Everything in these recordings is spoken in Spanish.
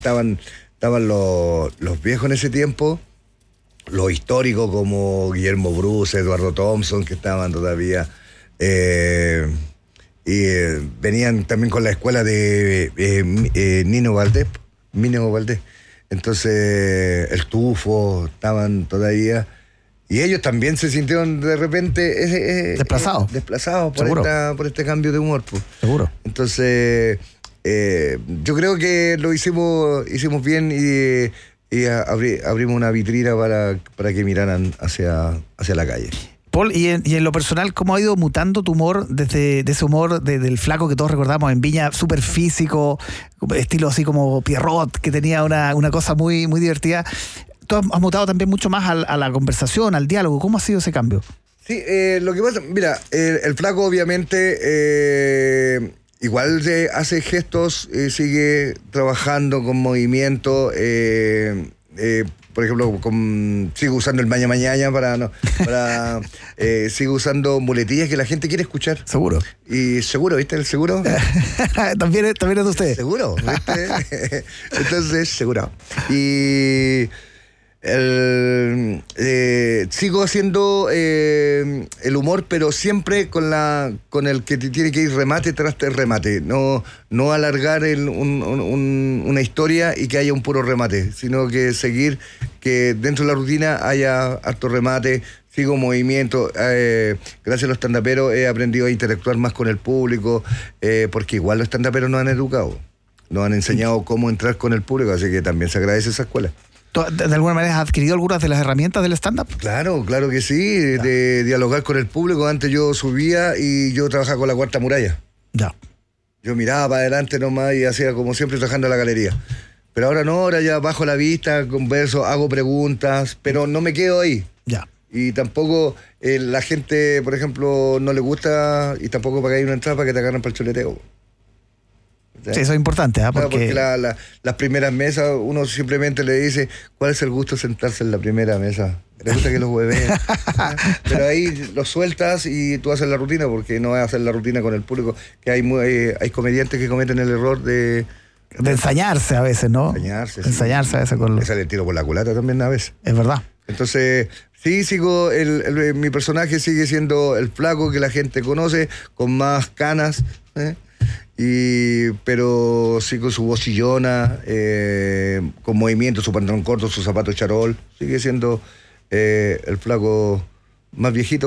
estaban los viejos en ese tiempo, los históricos como Guillermo Bruce, Eduardo Thompson, que estaban todavía, y venían también con la escuela de Mino Valdés. Entonces el Tufo, estaban todavía, y ellos también se sintieron de repente desplazados por este cambio de humor, pues. Seguro. Entonces yo creo que lo hicimos bien, y abrimos una vitrina para que miraran hacia la calle. Paul, y en lo personal, ¿cómo ha ido mutando tu humor desde ese humor del Flaco que todos recordamos en Viña, súper físico, estilo así como Pierrot, que tenía una cosa muy, muy divertida? Tú has mutado también mucho más a la conversación, al diálogo. ¿Cómo ha sido ese cambio? Sí, lo que pasa, mira, el Flaco obviamente igual hace gestos, sigue trabajando con movimiento, por ejemplo, sigo usando el maña sigo usando muletillas que la gente quiere escuchar. Seguro. Y seguro, ¿viste? El seguro. también es de usted. Seguro, ¿viste? Entonces, seguro. Y sigo haciendo el humor, pero siempre con el que te tiene que ir remate tras remate, no alargar una historia y que haya un puro remate, sino que seguir, que dentro de la rutina haya harto remate. Sigo movimiento, gracias a los estandaperos he aprendido a interactuar más con el público, porque igual los estandaperos nos han educado, nos han enseñado cómo entrar con el público, así que también se agradece esa escuela. ¿De alguna manera has adquirido algunas de las herramientas del stand-up? Claro que sí, de dialogar con el público. Antes yo subía y yo trabajaba con la cuarta muralla. Ya. Yo miraba para adelante nomás y hacía como siempre trabajando en la galería. Pero ahora no, ahora ya bajo la vista, converso, hago preguntas, pero no me quedo ahí. Ya. Y tampoco la gente, por ejemplo, no le gusta, y tampoco pagáis una entrada para que te agarren para el chuleteo. Sí, eso es importante, ¿eh? Porque las primeras mesas, uno simplemente le dice, ¿cuál es el gusto de sentarse en la primera mesa? Le gusta que los hueveen. Pero ahí los sueltas y tú haces la rutina, porque no vas a hacer la rutina con el público, que hay comediantes que cometen el error de ensañarse a veces, ¿no? Ensañarse a veces con le sale el tiro por la culata también a veces. Es verdad. Entonces, sí, sigo, mi personaje sigue siendo el Flaco que la gente conoce, con más canas, pero sí con su voz chillona, con movimiento, su pantalón corto, su zapato charol. Sigue siendo el Flaco más viejito,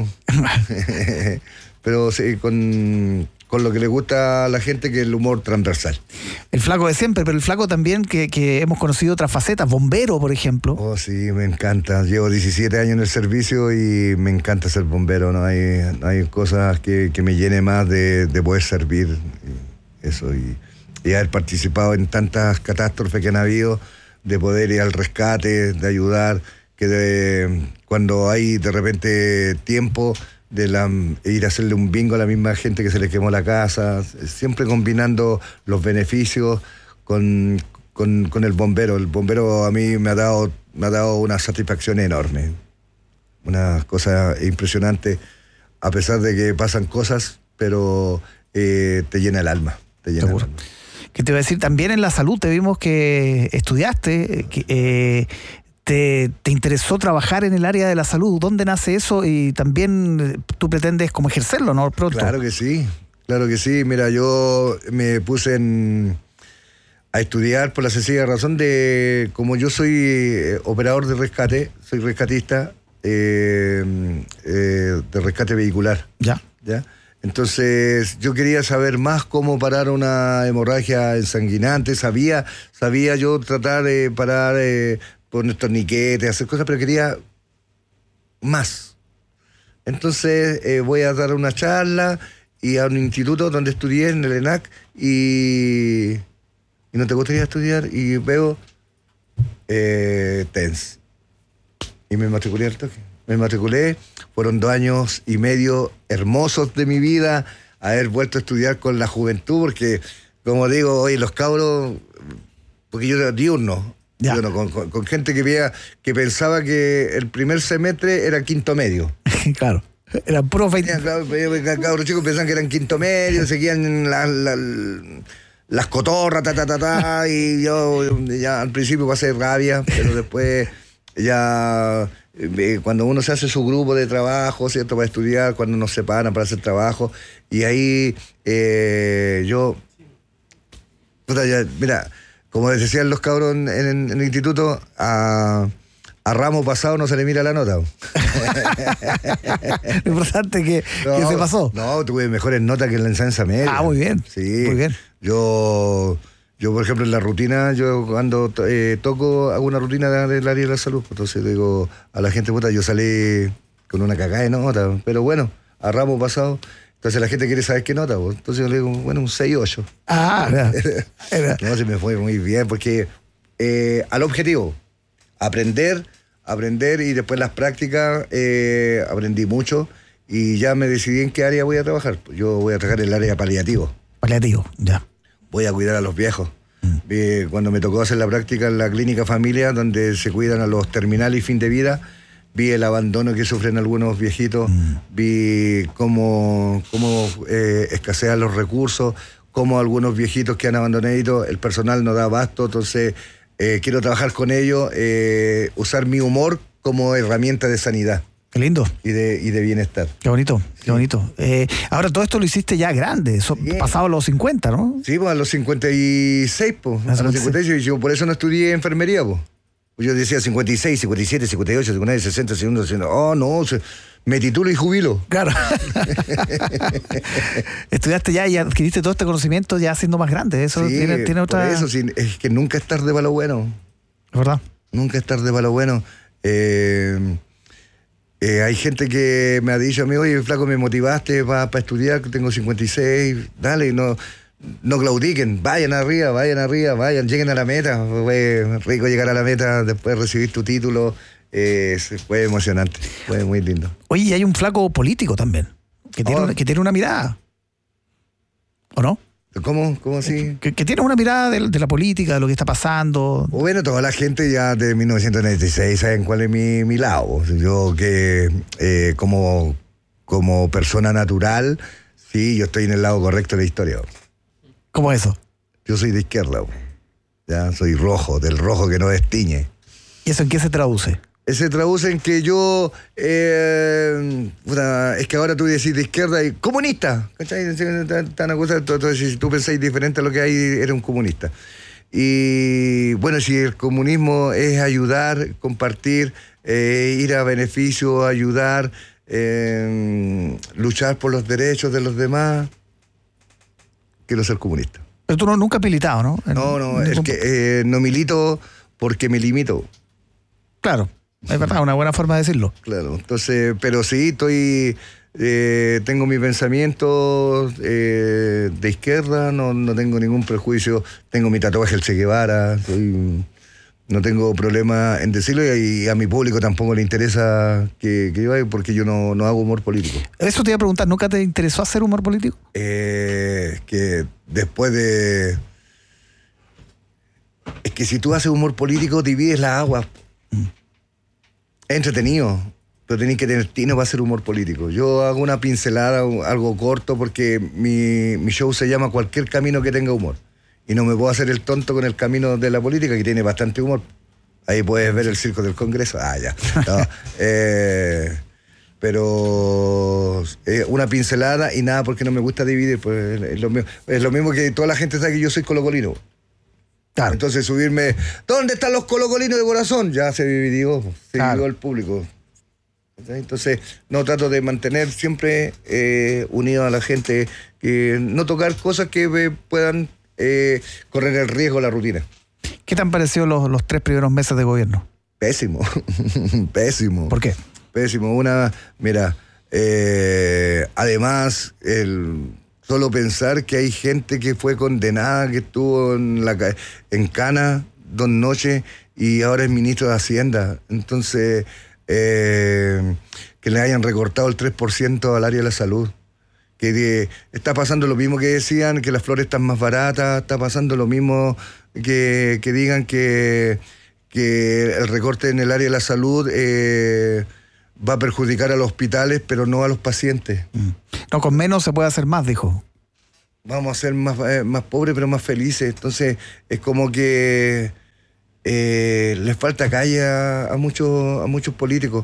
pero sí, con lo que le gusta a la gente, que es el humor transversal. El Flaco de siempre, pero el Flaco también que hemos conocido otras facetas, bombero, por ejemplo. Oh, sí, me encanta. Llevo 17 años en el servicio y me encanta ser bombero. No hay cosas que me llene más de poder servir. Eso, y haber participado en tantas catástrofes que han habido, de poder ir al rescate, de ayudar, cuando hay de repente tiempo, ir a hacerle un bingo a la misma gente que se le quemó la casa, siempre combinando los beneficios con el bombero. El bombero a mí me ha dado una satisfacción enorme, una cosa impresionante, a pesar de que pasan cosas, pero te llena el alma. Seguro. Que te iba a decir, también en la salud te vimos que estudiaste, ¿Te interesó trabajar en el área de la salud? ¿Dónde nace eso? Y también tú pretendes como ejercerlo, ¿no? Pronto. Claro que sí. Mira, yo me puse a estudiar por la sencilla razón de, como yo soy operador de rescate, soy rescatista de rescate vehicular. ¿Ya? Entonces yo quería saber más cómo parar una hemorragia ensanguinante. Sabía yo tratar de parar poner torniquetes, hacer cosas, pero quería más. Entonces voy a dar una charla y a un instituto donde estudié, en el ENAC, y no te gustaría estudiar, y veo TENS. Y me matriculé al toque. Fueron 2 años y medio hermosos de mi vida, haber vuelto a estudiar con la juventud, porque, como digo, hoy los cabros, porque yo era diurno, con gente que pensaba que el primer semestre era quinto medio. Claro, eran puros 20. Cabros chicos pensaban que eran quinto medio, seguían las cotorras, y yo ya al principio pasé rabia, pero después ya cuando uno se hace su grupo de trabajo, ¿cierto? Para estudiar, cuando nos separan para hacer trabajo, y ahí yo, puta, ya, mira, como decían los cabros en el instituto, a ramo pasado no se le mira la nota. Lo importante que se pasó. No, tuve mejores notas que en la enseñanza media. Ah, muy bien. Sí. Muy bien. Yo, por ejemplo, en la rutina, yo cuando toco, hago una rutina del área de la salud. Entonces digo a la gente, puta, yo salí con una cagada de nota. Pero bueno, a ramo pasado. Entonces la gente quiere saber qué nota. Pues. Entonces yo le digo, bueno, un 6-8. Ah, no, se me fue muy bien, porque al objetivo, aprender y después las prácticas, aprendí mucho y ya me decidí en qué área voy a trabajar. Yo voy a trabajar en el área paliativo. Paliativo, ya. Voy a cuidar a los viejos. Cuando me tocó hacer la práctica en la clínica familia, donde se cuidan a los terminales y fin de vida, vi el abandono que sufren algunos viejitos, vi cómo escasean los recursos, cómo algunos viejitos que han abandonado, el personal no da abasto, entonces quiero trabajar con ellos, usar mi humor como herramienta de sanidad. Qué lindo. Y de bienestar. Qué bonito, sí. Qué bonito. Ahora todo esto lo hiciste ya grande, sí. Pasado los 50, ¿no? Sí, pues a los 56, pues. A los 56, yo por eso no estudié enfermería, pues. Yo decía 56, 57, 58, 59, 60, 60. Oh, no, me titulo y jubilo. Claro. Estudiaste ya y adquiriste todo este conocimiento ya siendo más grande. Eso sí, tiene otra. Por eso, sí, es que nunca es tarde para lo bueno. ¿Es verdad? Nunca es tarde para lo bueno. Hay gente que me ha dicho a mí, oye, flaco, me motivaste para estudiar, tengo 56, dale, no claudiquen, vayan arriba, lleguen a la meta. Fue rico llegar a la meta, después recibir tu título, fue emocionante, fue muy lindo. Oye, y hay un flaco político también, que tiene una mirada, ¿o no? ¿Cómo así? Que tiene una mirada de la política, de lo que está pasando. Bueno, toda la gente ya de 1996 saben cuál es mi lado. Yo que como persona natural, sí, yo estoy en el lado correcto de la historia. ¿Cómo eso? Yo soy de izquierda, ya soy rojo, del rojo que no destiñe. ¿Y eso en qué se traduce? Se traduce en que yo, es que ahora tú decís de izquierda y comunista, ¿cachai? Entonces, si tú pensáis diferente a lo que hay, eres un comunista. Y bueno, si el comunismo es ayudar, compartir, ir a beneficio, ayudar, luchar por los derechos de los demás, quiero ser comunista. Pero tú nunca has militado, ¿no? No, es que no milito porque me limito. Claro. Es verdad, una buena forma de decirlo. Claro, entonces, pero sí, tengo mi pensamiento de izquierda, no tengo ningún prejuicio, tengo mi tatuaje el Che Guevara, no tengo problema en decirlo y a mi público tampoco le interesa que yo vaya porque yo no hago humor político. Eso te iba a preguntar, ¿nunca te interesó hacer humor político? Que después de... Es que si tú haces humor político divides las aguas. Es entretenido, pero tenés que tener tino para hacer humor político. Yo hago una pincelada, algo corto, porque mi show se llama Cualquier camino que tenga humor. Y no me puedo hacer el tonto con el camino de la política, que tiene bastante humor. Ahí puedes ver el circo del Congreso. Ah, ya. No, pero una pincelada y nada, porque no me gusta dividir. Pues es lo mismo que toda la gente sabe que yo soy colocolino. Claro. Entonces subirme, ¿dónde están los colocolinos de corazón? Ya se dividió el público. Entonces no trato de mantener siempre unido a la gente, no tocar cosas que puedan correr el riesgo de la rutina. ¿Qué te han parecido los 3 primeros meses de gobierno? Pésimo, pésimo. ¿Por qué? Pésimo. Mira, además solo pensar que hay gente que fue condenada, que estuvo en cana 2 noches y ahora es ministro de Hacienda. Entonces, que le hayan recortado el 3% al área de la salud. Que está pasando lo mismo que decían, que las flores están más baratas, está pasando lo mismo que digan que el recorte en el área de la salud va a perjudicar a los hospitales, pero no a los pacientes. No, con menos se puede hacer más, dijo. vamos a ser más pobres pero más felices. Entonces es como que les falta calle a muchos políticos.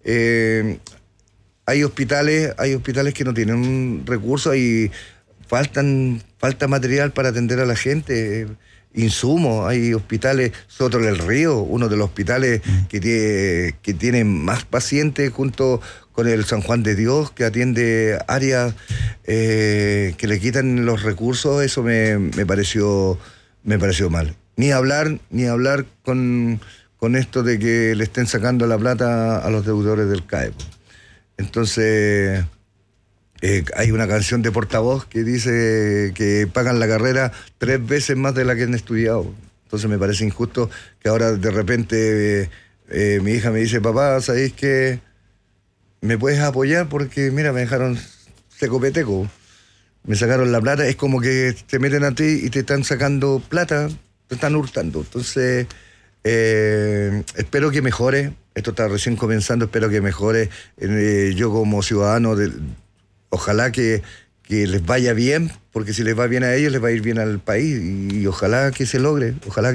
Hay hospitales que no tienen recursos y falta material para atender a la gente, insumos. Hay hospitales, Soto del Río, uno de los hospitales que tiene más pacientes junto con el San Juan de Dios, que atiende áreas que le quitan los recursos. Eso me pareció mal. Ni hablar con esto de que le estén sacando la plata a los deudores del CAE. Entonces, hay una canción de Portavoz que dice que pagan la carrera 3 veces más de la que han estudiado. Entonces me parece injusto que ahora de repente mi hija me dice: papá, ¿sabéis qué? ¿Me puedes apoyar? Porque mira, me dejaron secopeteco, me sacaron la plata. Es como que te meten a ti y te están sacando plata, te están hurtando. Entonces, espero que mejore. Esto está recién comenzando, espero que mejore. Yo como ciudadano, ojalá que les vaya bien, porque si les va bien a ellos, les va a ir bien al país. Y ojalá que se logre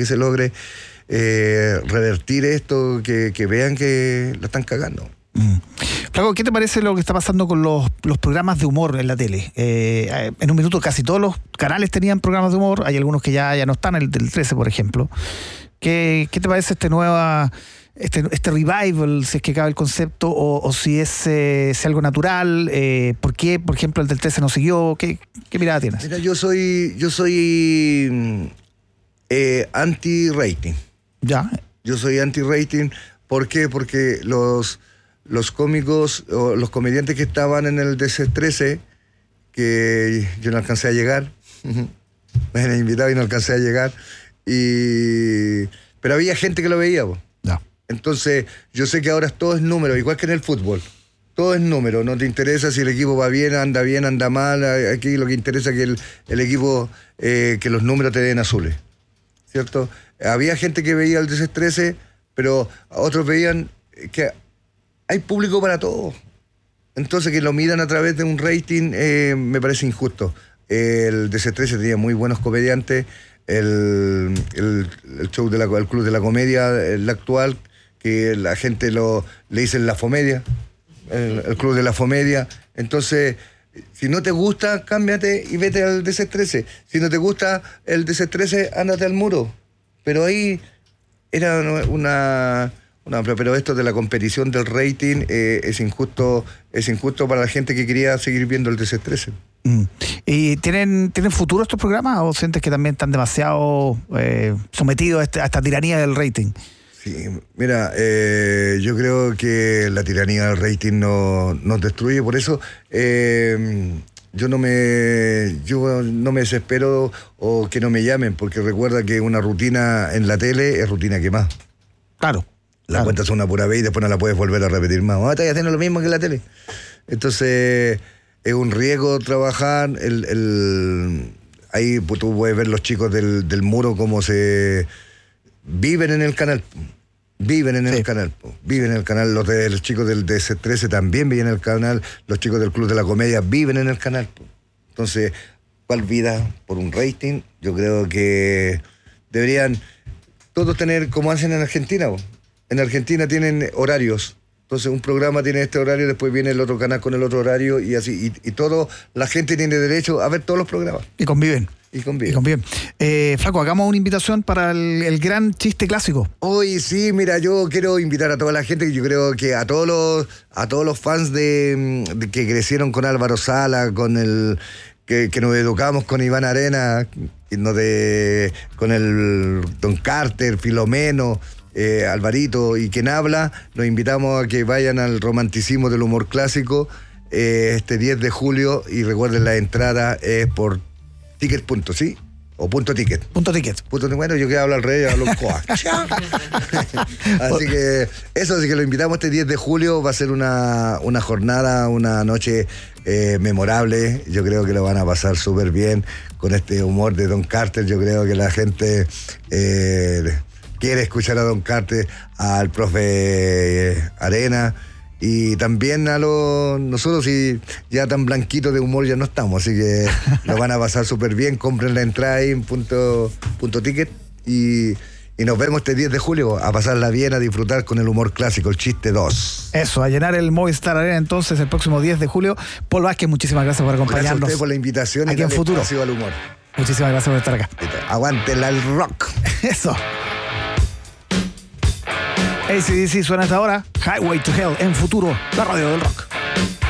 revertir esto, que vean que la están cagando. Flaco, ¿qué te parece lo que está pasando con los programas de humor en la tele? En un minuto casi todos los canales tenían programas de humor, hay algunos que ya no están, el del 13 por ejemplo. ¿Qué te parece este revival, si es que cabe el concepto, o si es algo natural? ¿Por qué, por ejemplo, el del 13 no siguió? ¿Qué mirada tienes? Mira, yo soy anti-rating. ¿Ya? Yo soy anti-rating. ¿Por qué? Porque los cómicos o los comediantes que estaban en el DC13, que yo no alcancé a llegar, me han invitado y no alcancé a llegar, pero había gente que lo veía, po. No. Entonces yo sé que ahora todo es número, igual que en el fútbol. Todo es número, no te interesa si el equipo va bien, anda mal. Aquí lo que interesa es que el equipo, que los números te den azules, ¿cierto? Había gente que veía el DC13, pero otros veían que hay público para todo. Entonces que lo midan a través de un rating me parece injusto. El DC13 tenía muy buenos comediantes. El show el Club de la Comedia, el actual, que la gente le dicen la Fomedia, el Club de la Fomedia. Entonces, si no te gusta, cámbiate y vete al DC13. Si no te gusta el DC13, ándate al Muro. Pero ahí era pero esto de la competición del rating es injusto para la gente que quería seguir viendo el DC13. ¿Y tienen futuro estos programas o sientes que también están demasiado sometidos a esta tiranía del rating? Sí, mira, yo creo que la tiranía del rating nos destruye, por eso yo no me desespero o que no me llamen, porque recuerda que una rutina en la tele es rutina quemada. Claro. La cuentas una pura vez y después no la puedes volver a repetir más. Estás haciendo lo mismo que en la tele. Entonces, es un riesgo trabajar. Ahí tú puedes ver los chicos del Muro cómo se viven en el canal. Viven en el canal. Los chicos del DC13 también viven en el canal. Los chicos del Club de la Comedia viven en el canal. Entonces, ¿cuál vida por un rating? Yo creo que deberían todos tener, como hacen en Argentina. En Argentina tienen horarios. Entonces un programa tiene este horario, después viene el otro canal con el otro horario y así. Y todo, la gente tiene derecho a ver todos los programas. Y conviven. Flaco, hagamos una invitación para el gran chiste clásico. Hoy sí, mira, yo quiero invitar a toda la gente, que yo creo que a todos los fans de que crecieron con Álvaro Sala, con que nos educamos con Iván Arena, con el Don Carter, Filomeno, Alvarito y quien habla, los invitamos a que vayan al romanticismo del humor clásico este 10 de julio y recuerden, la entrada es por ticket. ¿Sí? O punto ticket. Bueno, yo que hablo al rey, hablo coa. Así que lo invitamos este 10 de julio. Va a ser una jornada, una noche memorable. Yo creo que lo van a pasar súper bien con este humor de Don Carter. Yo creo que la gente quiere escuchar a Don Carter, al profe Arena, Y también nosotros, si ya tan blanquitos de humor ya no estamos, así que lo van a pasar súper bien. Compren la entrada ahí en punto ticket y nos vemos este 10 de julio a pasarla bien, a disfrutar con el humor clásico, el chiste 2. Eso, a llenar el Movistar Arena entonces el próximo 10 de julio. Paul Vázquez, muchísimas gracias por acompañarnos. Gracias a usted por la invitación aquí en Futuro al humor. Muchísimas gracias por estar acá. Aguántela el rock. Eso. AC/DC suena hasta ahora. Highway to Hell en Futuro, la radio del rock.